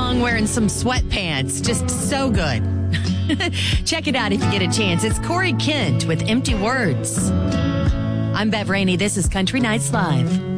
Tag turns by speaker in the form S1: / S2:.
S1: song wearing some sweatpants. Just so good. Check it out if you get a chance. It's Corey Kent with Empty Words. I'm Bev Rainey. This is Country Nights Live.